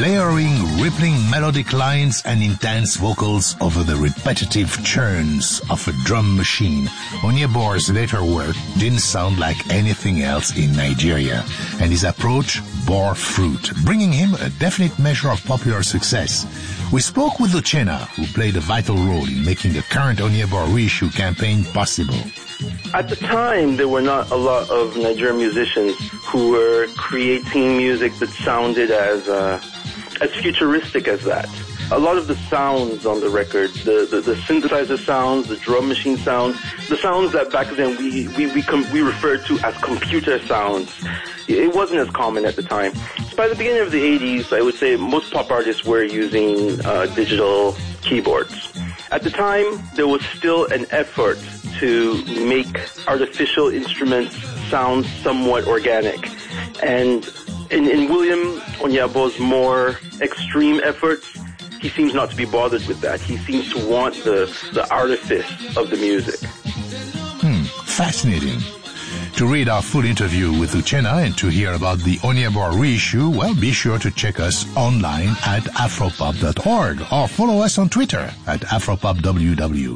layering rippling melodic lines and intense vocals over the repetitive churns of a drum machine. Onyebor's later work didn't sound like anything else in Nigeria, and his approach bore fruit, bringing him a definite measure of popular success. We spoke with Uchenna, who played a vital role in making the current Onyebor reissue campaign possible. At the time, there were not a lot of Nigerian musicians who were creating music that sounded as futuristic as that. A lot of the sounds on the record, the synthesizer sounds, the drum machine sounds, the sounds that back then we referred to as computer sounds, it wasn't as common at the time. So by the beginning of the 80s, I would say most pop artists were using digital keyboards. At the time, there was still an effort to make artificial instruments sound somewhat organic. And in William Onyebor's more extreme efforts, he seems not to be bothered with that. He seems to want the artifice of the music. Fascinating. To read our full interview with Uchenna and to hear about the Onyebor reissue, well, be sure to check us online at afropop.org or follow us on Twitter at afropopww.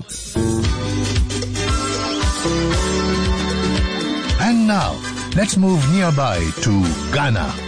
And now, let's move nearby to Ghana.